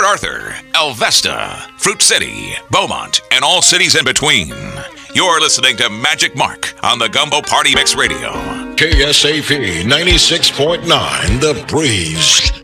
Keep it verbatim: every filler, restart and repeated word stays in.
Port Arthur, Alvesta, Fruit City, Beaumont, and all cities in between. You're listening to Magic Mark on the Gumbo Party Mix Radio. K S A P ninety-six point nine, The Breeze.